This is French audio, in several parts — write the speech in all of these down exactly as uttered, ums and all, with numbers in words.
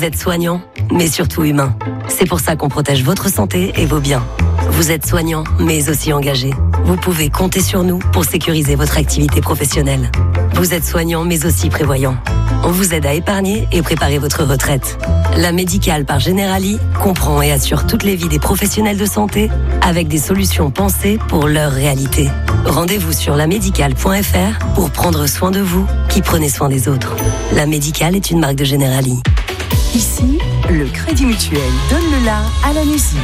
Vous êtes soignant, mais surtout humain. C'est pour ça qu'on protège votre santé et vos biens. Vous êtes soignant, mais aussi engagé. Vous pouvez compter sur nous pour sécuriser votre activité professionnelle. Vous êtes soignant, mais aussi prévoyant. On vous aide à épargner et préparer votre retraite. La Médicale par Generali comprend et assure toutes les vies des professionnels de santé avec des solutions pensées pour leur réalité. Rendez-vous sur la médicale point f r pour prendre soin de vous qui prenez soin des autres. La Médicale est une marque de Generali. Ici, le Crédit Mutuel donne le la à la musique.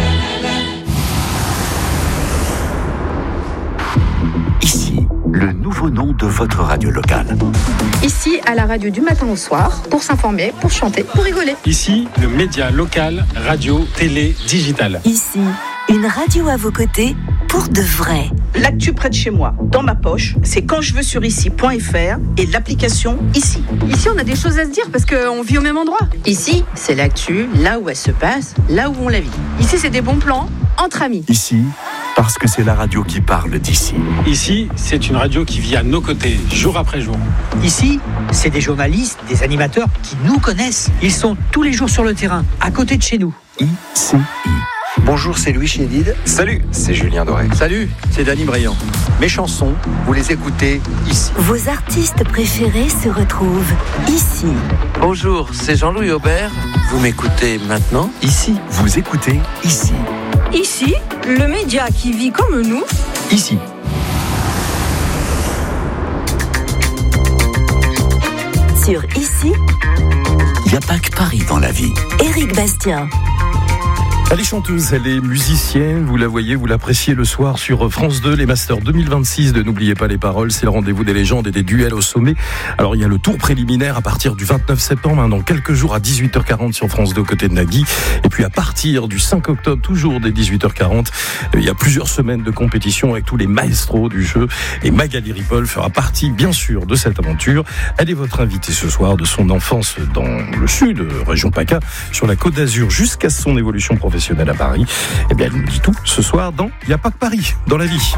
Ici, le nouveau nom de votre radio locale. Ici, à la radio du matin au soir, pour s'informer, pour chanter, pour rigoler. Ici, le média local, radio, télé, digital. Ici, une radio à vos côtés pour de vrai. L'actu près de chez moi, dans ma poche, c'est quand je veux sur ici point f r et l'application Ici. Ici, on a des choses à se dire parce qu'on vit au même endroit. Ici, c'est l'actu, là où elle se passe, là où on la vit. Ici, c'est des bons plans entre amis. Ici, parce que c'est la radio qui parle d'ici. Ici, c'est une radio qui vit à nos côtés, jour après jour. Ici, c'est des journalistes, des animateurs qui nous connaissent. Ils sont tous les jours sur le terrain, à côté de chez nous. I C I. Bonjour, c'est Louis Chédid. Salut, c'est Julien Doré. Salut, c'est Dany Briand. Mes chansons, vous les écoutez ici. Vos artistes préférés se retrouvent ici. Bonjour, c'est Jean-Louis Aubert. Vous m'écoutez maintenant ici. Vous écoutez Ici. Ici, le média qui vit comme nous. Ici. Sur Ici, il n'y a pas que Paris dans la vie. Éric Bastien. Elle est chanteuse, elle est musicienne, vous la voyez, vous l'appréciez le soir sur France deux, les Masters deux mille vingt-six de N'oubliez pas les paroles, c'est le rendez-vous des légendes et des duels au sommet. Alors il y a le tour préliminaire à partir du vingt-neuf septembre, hein, dans quelques jours à dix-huit heures quarante sur France deux aux côtés de Nagui. Et puis à partir du cinq octobre, toujours dès dix-huit heures quarante, il y a plusieurs semaines de compétition avec tous les maestros du jeu. Et Magali Ripoll fera partie bien sûr de cette aventure. Elle est votre invitée ce soir de son enfance dans le sud, région PACA, sur la Côte d'Azur jusqu'à son évolution professionnelle à Paris. Eh bien, elle nous dit tout ce soir dans Il n'y a pas que Paris dans la vie.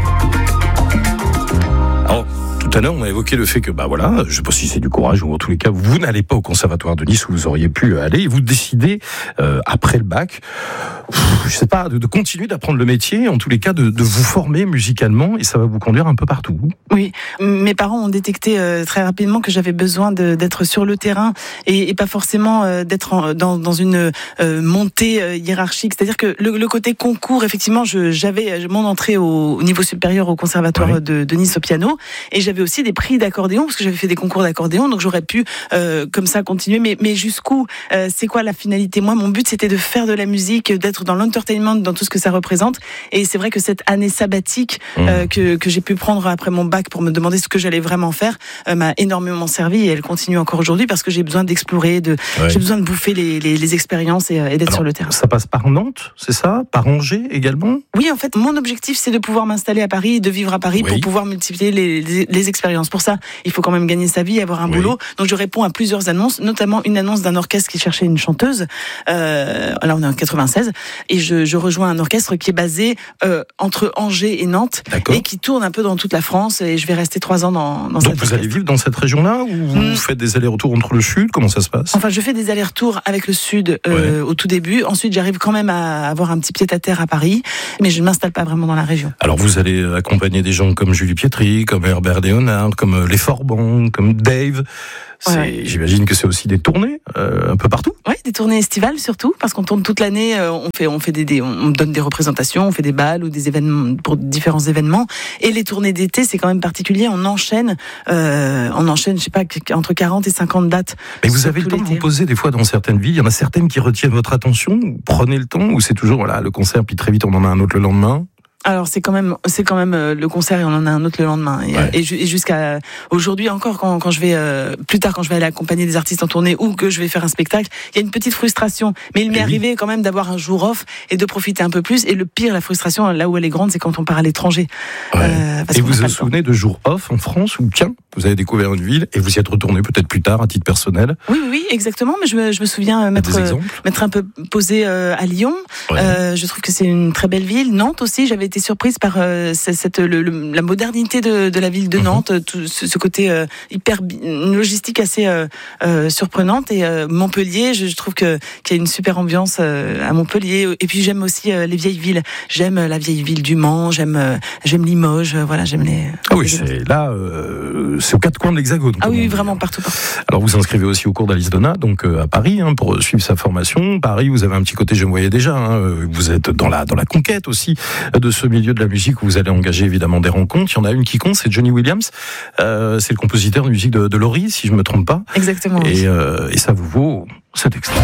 Alors, tout à l'heure, on a évoqué le fait que, bah voilà, je ne sais pas si c'est du courage ou en tous les cas, vous n'allez pas au conservatoire de Nice où vous auriez pu aller et vous décidez, euh, après le bac, je sais pas, de, de continuer d'apprendre le métier, en tous les cas, de, de vous former musicalement et ça va vous conduire un peu partout. Oui, mes parents ont détecté euh, très rapidement que j'avais besoin de, d'être sur le terrain et, et pas forcément euh, d'être en, dans, dans une euh, montée euh, hiérarchique. C'est-à-dire que le, le côté concours, effectivement, je, j'avais mon entrée au, au niveau supérieur au conservatoire ouais. de, de Nice au piano et j'avais aussi des prix d'accordéon parce que j'avais fait des concours d'accordéon, donc j'aurais pu euh, comme ça continuer. Mais, mais jusqu'où euh, c'est quoi la finalité? Moi, mon but, c'était de faire de la musique, d'être dans l'entertainment, dans tout ce que ça représente. Et c'est vrai que cette année sabbatique euh, mmh. que, que j'ai pu prendre après mon bac pour me demander ce que j'allais vraiment faire euh, m'a énormément servi et elle continue encore aujourd'hui parce que j'ai besoin d'explorer, de, ouais. j'ai besoin de bouffer les, les, les expériences et, et d'être Alors, sur le terrain. Ça passe par Nantes, c'est ça? Par Angers également? Oui, en fait, mon objectif, c'est de pouvoir m'installer à Paris, de vivre à Paris oui. pour pouvoir multiplier les, les, les expériences. Pour ça, il faut quand même gagner sa vie, avoir un oui. boulot. Donc, je réponds à plusieurs annonces, notamment une annonce d'un orchestre qui cherchait une chanteuse. Euh, là, on est en quatre-vingt-seize. Et je, je rejoins un orchestre qui est basé euh, entre Angers et Nantes. D'accord. Et qui tourne un peu dans toute la France. Et je vais rester trois ans dans, dans cette Donc, vous orchestre. Allez vivre dans cette région-là ou vous mmh. faites des allers-retours entre le Sud? Comment ça se passe? Enfin, je fais des allers-retours avec le Sud euh, ouais. au tout début. Ensuite, j'arrive quand même à avoir un petit pied-à-terre à Paris. Mais je ne m'installe pas vraiment dans la région. Alors, vous allez accompagner des gens comme Julie Pietri, comme Herbert Léonard, comme Les Forbans, comme Dave. C'est, ouais. J'imagine que c'est aussi des tournées euh, un peu partout. Oui, des tournées estivales surtout, parce qu'on tourne toute l'année. Euh, on fait, on fait des, des, on donne des représentations, on fait des balles ou des événements pour différents événements. Et les tournées d'été, c'est quand même particulier. On enchaîne, euh, on enchaîne, je sais pas, entre quarante et cinquante dates. Mais vous avez le temps de vous poser des fois dans certaines villes. Il y en a certaines qui retiennent votre attention. Prenez le temps, ou c'est toujours voilà le concert puis très vite on en a un autre le lendemain. Alors c'est quand même c'est quand même euh, le concert et on en a un autre le lendemain et, ouais. et, et jusqu'à aujourd'hui encore quand quand je vais euh, plus tard quand je vais aller accompagner des artistes en tournée ou que je vais faire un spectacle, il y a une petite frustration, mais il m'est et arrivé oui. quand même d'avoir un jour off et de profiter un peu plus. Et le pire, la frustration là où elle est grande, c'est quand on part à l'étranger. Ouais. Euh, et vous vous souvenez de jours off en France où tiens vous avez découvert une ville et vous y êtes retourné peut-être plus tard à titre personnel? Oui oui exactement, mais je me je me souviens m'être m'être un peu posé euh, à Lyon. Ouais. Euh, je trouve que c'est une très belle ville. Nantes aussi, j'avais été été surprise par euh, cette le, le, la modernité de, de la ville de Nantes, mmh. tout ce, ce côté euh, hyper une logistique assez euh, euh, surprenante. Et euh, Montpellier, je, je trouve que qu'il y a une super ambiance euh, à Montpellier. Et puis j'aime aussi euh, les vieilles villes. J'aime la vieille ville du Mans, j'aime euh, j'aime Limoges. Euh, voilà, j'aime les. Ah oui, les c'est là, euh, c'est aux quatre coins de l'Hexagone. Ah oui, vraiment partout, partout. Alors vous inscrivez aussi au cours d'Alice Donna, donc euh, à Paris, hein, pour suivre sa formation. Paris, vous avez un petit côté, je me voyais déjà. Hein, vous êtes dans la dans la conquête aussi de ce milieu de la musique où vous allez engager évidemment des rencontres. Il y en a une qui compte, c'est Johnny Williams. Euh, c'est le compositeur de musique de, de Laurie, si je me trompe pas. Exactement. Et, oui. euh, et ça vous vaut cet extrait.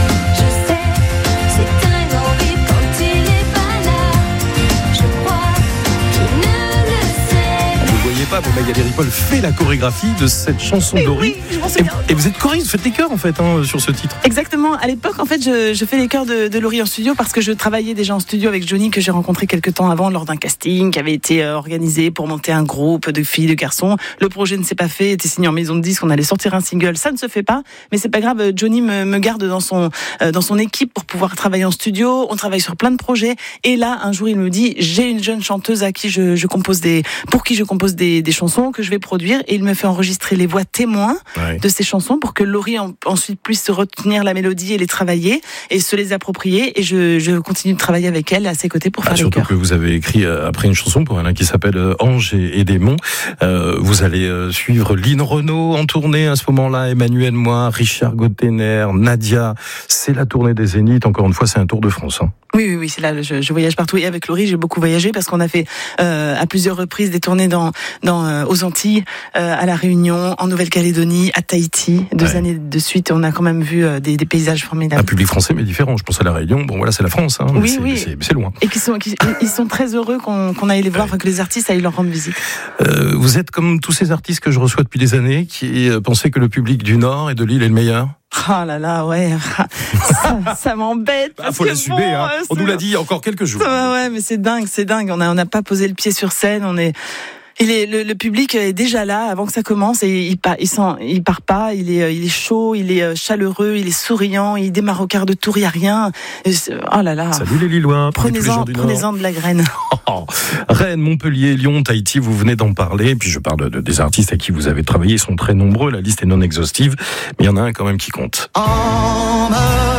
Pas, mais Magali Ripoll fait la chorégraphie de cette chanson de Laurie. Oui, et, et vous êtes choriste, vous faites les chœurs en fait hein, sur ce titre. Exactement. À l'époque, en fait, je, je fais les chœurs de, de Laurie en studio parce que je travaillais déjà en studio avec Johnny que j'ai rencontré quelques temps avant lors d'un casting qui avait été organisé pour monter un groupe de filles, de garçons. Le projet ne s'est pas fait, était signé en maison de disque, on allait sortir un single. Ça ne se fait pas, mais c'est pas grave. Johnny me, me garde dans son euh, dans son équipe pour pouvoir travailler en studio. On travaille sur plein de projets. Et là, un jour, il me dit j'ai une jeune chanteuse à qui je, je compose des pour qui je compose des, des chansons que je vais produire, et il me fait enregistrer les voix témoins ouais. de ces chansons pour que Laurie en, ensuite puisse retenir la mélodie et les travailler et se les approprier, et je, je continue de travailler avec elle à ses côtés pour ah, faire les surtout chœurs. Que vous avez écrit euh, après une chanson pour Alain qui s'appelle euh, Ange et, et démons. Euh, vous allez euh, suivre Lynn Renaud en tournée à ce moment-là, Emmanuel Moix, Richard Gottener, Nadia. C'est la tournée des Zéniths. Encore une fois, c'est un tour de France. Hein. Oui, oui, oui, c'est là. Je, je voyage partout, et avec Laurie, j'ai beaucoup voyagé parce qu'on a fait euh, à plusieurs reprises des tournées dans, dans euh, aux Antilles, euh, à la Réunion, en Nouvelle-Calédonie, à Tahiti, deux ouais. années de suite. Et on a quand même vu euh, des, des paysages formidables. Un public français, mais différent. Je pense à la Réunion. Bon, voilà, c'est la France. Hein, oui, c'est, oui. C'est, c'est loin. Et qui sont, qui, ils sont très heureux qu'on, qu'on aille les voir, ouais. que les artistes aillent leur rendre visite. Euh, vous êtes comme tous ces artistes que je reçois depuis des années, qui euh, pensaient que le public du Nord et de l'île est le meilleur. Ah là là, ouais, ça, ça m'embête. Bah, faut l'assumer, bon, hein. On nous l'a dit il y a encore quelques jours. Ça, ouais, mais c'est dingue, c'est dingue. On a, on n'a pas posé le pied sur scène. On est, il est, le, le public est déjà là avant que ça commence, et il part, il sent, il part pas. Il est, il est chaud, il est chaleureux, il est souriant. Il démarre au quart de tour, il y a rien. Oh là là. Salut les Lillois. Prenez-en, prenez-en de la graine. Oh, Rennes, Montpellier, Lyon, Tahiti, vous venez d'en parler. Puis je parle de, de, des artistes à qui vous avez travaillé. Ils sont très nombreux. La liste est non exhaustive, mais il y en a un quand même qui compte. Emmenez-moi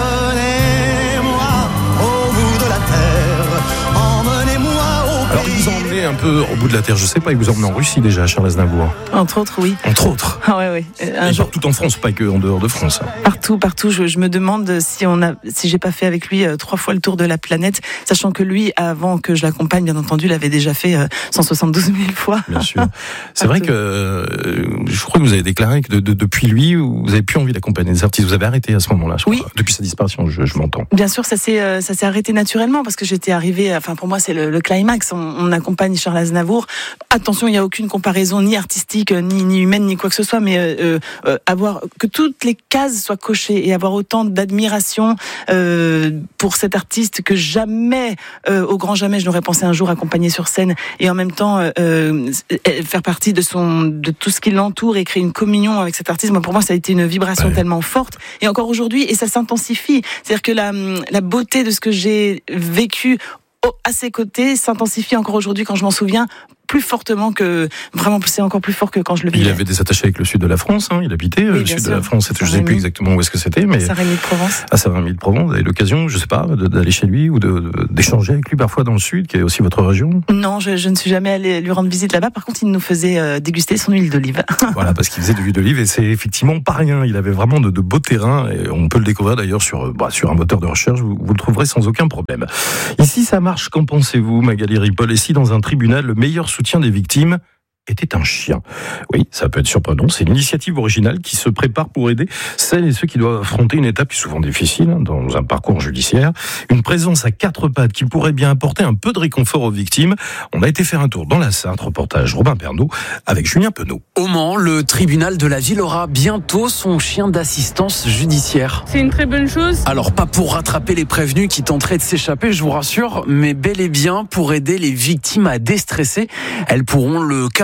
au bout de la terre. Emmenez-moi au pays. Alors il vous a emmené un peu au bout de la terre. Je sais pas. Il vous a emmené en Russie déjà, Charles Aznavour. Entre autres, oui. Entre autres. Ah ouais, ouais. Un Et jour... partout en France, pas que en dehors de France. Partout, partout. Je, je me demande si on a, si j'ai pas fait avec lui euh, trois fois le tour de la planète, sachant que lui, avant que je l'accompagne, bien entendu, l'avait déjà fait euh, cent soixante-douze mille fois. Bien sûr. C'est vrai que euh, je crois que vous avez déclaré que de, de, depuis lui, vous avez plus envie d'accompagner des artistes. Vous avez arrêté à ce moment-là. Je crois. Oui. Depuis sa disparition, je, je m'entends. Bien sûr, ça s'est, euh, ça s'est arrêté naturellement parce que j'étais arrivée. Enfin, pour moi, c'est le, le climax. On, on accompagne Charles Aznavour. Attention, il n'y a aucune comparaison ni artistique, ni, ni humaine, ni quoi que ce soit, mais euh, euh, avoir que toutes les cases soient cochées et avoir autant d'admiration euh, pour cet artiste que jamais, euh, au grand jamais, je n'aurais pensé un jour accompagner sur scène, et en même temps euh, faire partie de son, de tout ce qui l'entoure et créer une communion avec cet artiste. Moi, pour moi, ça a été une vibration ouais. tellement forte, et encore aujourd'hui, et ça s'intensifie. C'est-à-dire que la, la beauté de ce que j'ai vécu à ses côtés s'intensifie encore aujourd'hui quand je m'en souviens. Plus fortement que vraiment, c'est encore plus fort que quand je le vivais. Il avait des attachés avec le sud de la France, hein, il habitait oui, le sud sûr. de la France. Je ne sais plus exactement où est-ce que c'était, mais Saint-Rémy de Provence. À Saint-Rémy de Provence, vous avez l'occasion, je sais pas, d'aller chez lui ou de, de, d'échanger avec lui parfois dans le sud, qui est aussi votre région. Non, je, je ne suis jamais allée lui rendre visite là-bas. Par contre, il nous faisait euh, déguster son huile d'olive. Voilà, parce qu'il faisait de l'huile d'olive et c'est effectivement pas rien. Il avait vraiment de, de beaux terrains et on peut le découvrir d'ailleurs sur, bah, sur un moteur de recherche. Vous, vous le trouverez sans aucun problème. Ici, ça marche. Qu'en pensez-vous, Magali Ripoll? Et si dans un tribunal, le meilleur soutien des victimes était un chien? Oui, ça peut être surprenant. C'est une initiative originale qui se prépare pour aider celles et ceux qui doivent affronter une étape qui est souvent difficile hein, dans un parcours judiciaire. Une présence à quatre pattes qui pourrait bien apporter un peu de réconfort aux victimes. On a été faire un tour dans la Sarthe, reportage Robin Pernaut avec Julien Penaud. Au Mans, le tribunal de la ville aura bientôt son chien d'assistance judiciaire. C'est une très bonne chose. Alors pas pour rattraper les prévenus qui tenteraient de s'échapper, je vous rassure, mais bel et bien pour aider les victimes à déstresser. Elles pourront le caresser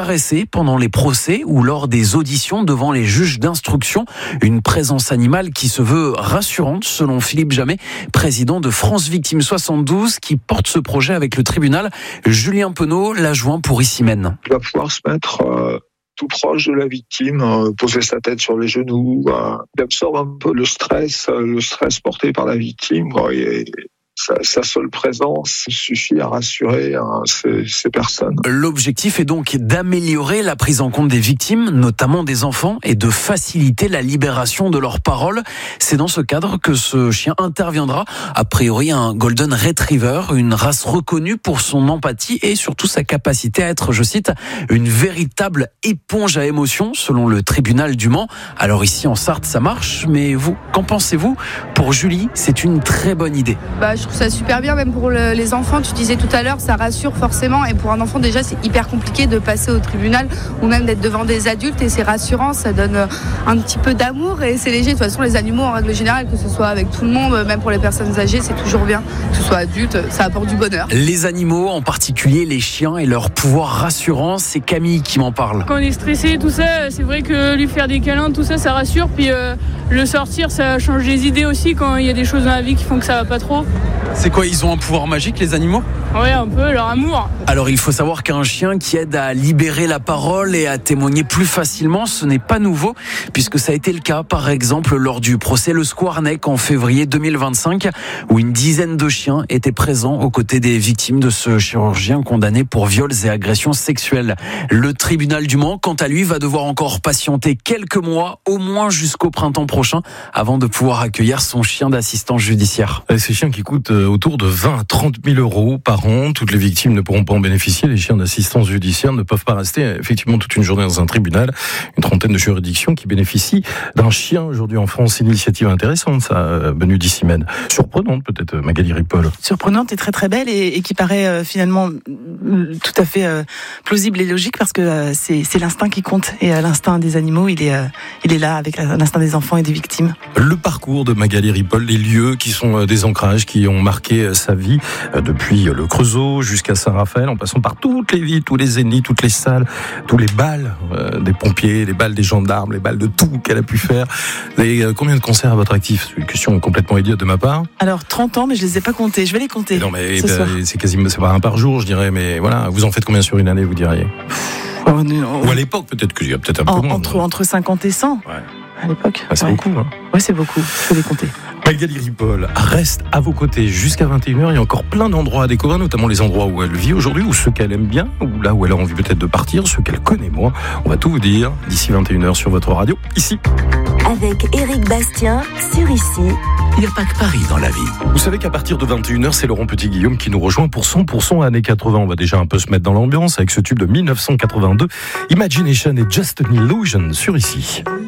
caresser pendant les procès ou lors des auditions devant les juges d'instruction. Une présence animale qui se veut rassurante, selon Philippe Jamet, président de France Victimes soixante-douze, qui porte ce projet avec le tribunal. Julien Penaud l'a joint pour Ici Même. Il va pouvoir se mettre euh, tout proche de la victime, euh, poser sa tête sur les genoux. Euh, il absorbe un peu le stress, euh, le stress porté par la victime. Quoi, et, Sa, sa seule présence suffit à rassurer hein, ces, ces personnes. L'objectif est donc d'améliorer la prise en compte des victimes, notamment des enfants, et de faciliter la libération de leurs paroles. C'est dans ce cadre que ce chien interviendra. A priori, un Golden Retriever, une race reconnue pour son empathie et surtout sa capacité à être, je cite, une véritable éponge à émotions, selon le tribunal du Mans. Alors ici en Sarthe, ça marche, mais vous, qu'en pensez-vous ? Pour Julie, c'est une très bonne idée. Bah, je trouve ça super bien, même pour le, les enfants. Tu disais tout à l'heure, ça rassure forcément. Et pour un enfant, déjà, c'est hyper compliqué de passer au tribunal ou même d'être devant des adultes. Et c'est rassurant, ça donne un petit peu d'amour et c'est léger. De toute façon, les animaux, en règle générale, que ce soit avec tout le monde, même pour les personnes âgées, c'est toujours bien. Que ce soit adulte, ça apporte du bonheur. Les animaux, en particulier les chiens et leur pouvoir rassurant, c'est Camille qui m'en parle. Quand on est stressé, tout ça, c'est vrai que lui faire des câlins, tout ça, ça rassure. Puis euh, le sortir, ça change les idées aussi quand il y a des choses dans la vie qui font que ça va pas trop. C'est quoi, ils ont un pouvoir magique, les animaux ? Ouais, un peu, leur amour. Alors, il faut savoir qu'un chien qui aide à libérer la parole et à témoigner plus facilement, ce n'est pas nouveau, puisque ça a été le cas, par exemple, lors du procès Le Squarneck en février deux mille vingt-cinq, où une dizaine de chiens étaient présents aux côtés des victimes de ce chirurgien condamné pour viols et agressions sexuelles. Le tribunal du Mans, quant à lui, va devoir encore patienter quelques mois, au moins jusqu'au printemps prochain, avant de pouvoir accueillir son chien d'assistance judiciaire. Et ces chiens qui coûtent autour de vingt à trente mille euros par an. Toutes les victimes ne pourront pas en bénéficier. Les chiens d'assistance judiciaire ne peuvent pas rester effectivement toute une journée dans un tribunal. Une trentaine de juridictions qui bénéficient d'un chien aujourd'hui en France. Initiative intéressante, ça, venue d'Ici Même. Surprenante peut-être, Magali Ripoll. Surprenante et très très belle et, et qui paraît euh, finalement tout à fait euh, plausible et logique parce que euh, c'est, c'est l'instinct qui compte. Et euh, l'instinct des animaux, il est, euh, il est là avec l'instinct des enfants et des victimes. Le parcours de Magali Ripoll, les lieux qui sont des ancrages, qui ont marqué sa vie depuis le Creusot jusqu'à Saint-Raphaël, en passant par toutes les villes, tous les zéniths, toutes les salles, tous les bals euh, des pompiers, les bals des gendarmes, les bals de tout qu'elle a pu faire. Et, euh, combien de concerts à votre actif ? C'est une question complètement idiote de ma part. Alors trente ans, mais je les ai pas comptés. Je vais les compter. Et non, mais bah, c'est quasiment, c'est pas un par jour, je dirais. Mais voilà, vous en faites combien sur une année, vous diriez ? Oh, non. Ou à l'époque, peut-être que j'ai peut-être un peu en, moins. Entre, entre cinquante et cent. Ouais. À l'époque. Ah, c'est ouais. beaucoup. Hein. Ouais, c'est beaucoup. Je vais les compter. Magali Ripoll reste à vos côtés jusqu'à vingt et une heures. Il y a encore plein d'endroits à découvrir, notamment les endroits où elle vit aujourd'hui, ou ceux qu'elle aime bien, ou là où elle a envie peut-être de partir, ceux qu'elle connaît moins. On va tout vous dire d'ici vingt et une heures sur votre radio, ici. Avec Éric Bastien, sur Ici. Il n'y a pas que Paris dans la vie. Vous savez qu'à partir de vingt et une heures, c'est Laurent Petit-Guillaume qui nous rejoint pour cent pour cent années quatre-vingts. On va déjà un peu se mettre dans l'ambiance avec ce tube de mille neuf cent quatre-vingt-deux, Imagination et Just an Illusion sur Ici.